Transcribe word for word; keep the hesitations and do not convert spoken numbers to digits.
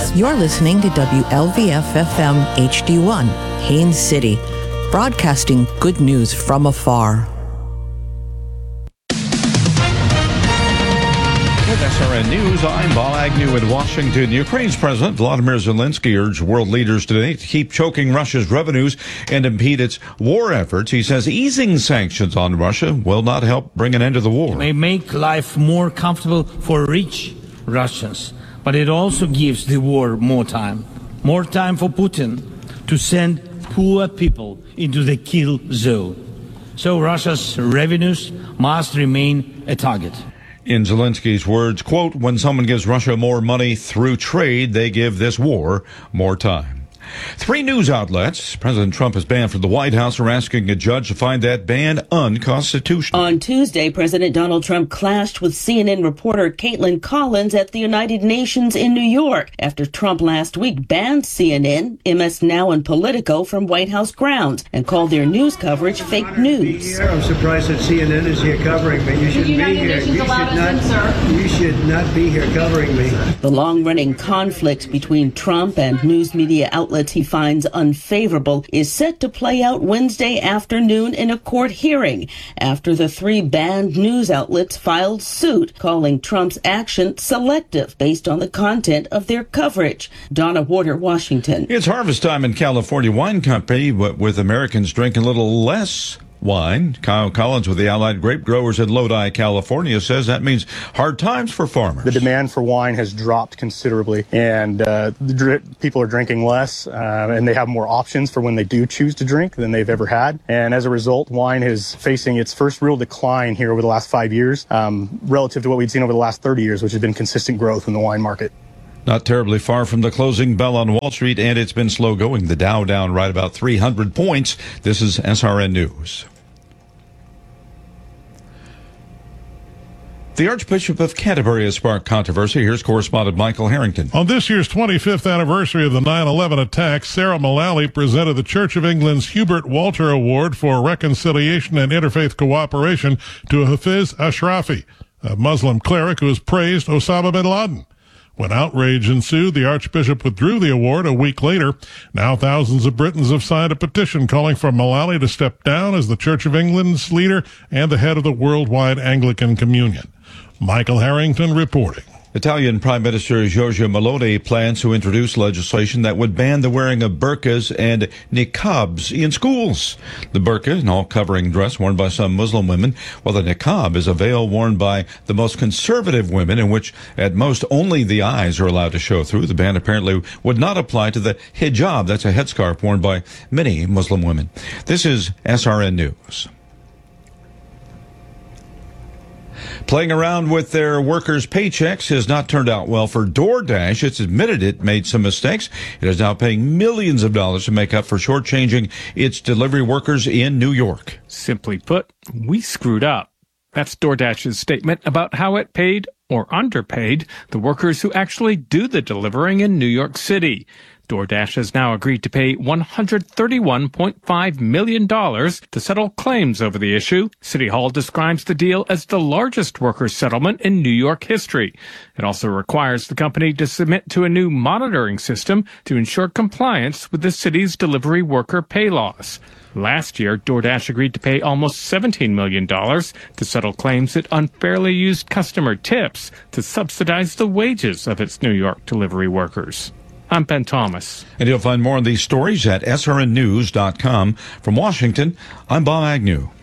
You're listening to W L V F F M H D one, Haines City, broadcasting good news from afar. With S R N News, I'm Bob Agnew in Washington. Ukraine's President Volodymyr Zelensky urged world leaders today to keep choking Russia's revenues and impede its war efforts. He says easing sanctions on Russia will not help bring an end to the war. It may make life more comfortable for rich Russians, but it also gives the war more time. More time for Putin to send poor people into the kill zone. So Russia's revenues must remain a target. In Zelensky's words, quote, when someone gives Russia more money through trade, they give this war more time. Three news outlets President Trump has banned from the White House are asking a judge to find that ban unconstitutional. On Tuesday, President Donald Trump clashed with C N N reporter Caitlin Collins at the United Nations in New York after Trump last week banned C N N, M S Now, and Politico from White House grounds and called their news coverage fake news. I'm surprised that C N N is here covering me. You shouldn't be here. You should not, you should not be here covering me. The long-running conflict between Trump and news media outlets he finds unfavorable is set to play out Wednesday afternoon in a court hearing after the three banned news outlets filed suit calling Trump's action selective based on the content of their coverage. Donna Warder, Washington. It's harvest time in California Wine Company, but with Americans drinking a little less wine. Kyle Collins with the Allied Grape Growers in Lodi, California, says that means hard times for farmers. The demand for wine has dropped considerably, and uh, the dr- people are drinking less, uh, and they have more options for when they do choose to drink than they've ever had. And as a result, wine is facing its first real decline here over the last five years, um, relative to what we'd seen over the last thirty years, which has been consistent growth in the wine market. Not terribly far from the closing bell on Wall Street, and it's been slow going. The Dow down right about three hundred points. This is S R N News. The Archbishop of Canterbury has sparked controversy. Here's correspondent Michael Harrington. On this year's twenty-fifth anniversary of the nine eleven attacks, Sarah Mullally presented the Church of England's Hubert Walter Award for Reconciliation and Interfaith Cooperation to Hafiz Ashrafi, a Muslim cleric who has praised Osama bin Laden. When outrage ensued, the Archbishop withdrew the award a week later. Now thousands of Britons have signed a petition calling for Mullally to step down as the Church of England's leader and the head of the worldwide Anglican Communion. Michael Harrington reporting. Italian Prime Minister Giorgia Meloni plans to introduce legislation that would ban the wearing of burqas and niqabs in schools. The burqa, an all-covering dress worn by some Muslim women, while the niqab is a veil worn by the most conservative women, in which at most only the eyes are allowed to show through. The ban apparently would not apply to the hijab. That's a headscarf worn by many Muslim women. This is S R N News. Playing around with their workers' paychecks has not turned out well for DoorDash. It's admitted it made some mistakes. It is now paying millions of dollars to make up for shortchanging its delivery workers in New York. Simply put, we screwed up. That's DoorDash's statement about how it paid or underpaid the workers who actually do the delivering in New York City. DoorDash has now agreed to pay one hundred thirty-one point five million dollars to settle claims over the issue. City Hall describes the deal as the largest workers' settlement in New York history. It also requires the company to submit to a new monitoring system to ensure compliance with the city's delivery worker pay laws. Last year, DoorDash agreed to pay almost seventeen million dollars to settle claims it unfairly used customer tips to subsidize the wages of its New York delivery workers. I'm Ben Thomas. And you'll find more on these stories at S R N news dot com. From Washington, I'm Bob Agnew.